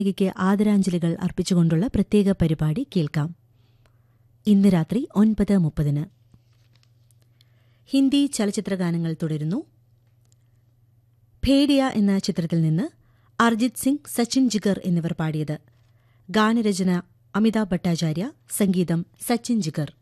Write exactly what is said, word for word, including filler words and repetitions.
ക്ക് ആദരാഞ്ജലികൾ അർപ്പിച്ചുകൊണ്ടുള്ള പ്രത്യേക പരിപാടി കേൾക്കാം. ഇന്ന് രാത്രി ഒൻപത് മുപ്പതിന്. ഹിന്ദി ചലച്ചിത്രഗാനങ്ങൾ തുടരുന്നു. ഭേഡിയ എന്ന ചിത്രത്തിൽ നിന്ന് അർജിത് സിംഗ്, സച്ചിൻ ജിഗർ എന്നിവർ പാടിയത്. ഗാനരചന അമിതാഭ് ഭട്ടാചാര്യ, സംഗീതം സച്ചിൻ ജിഗർ.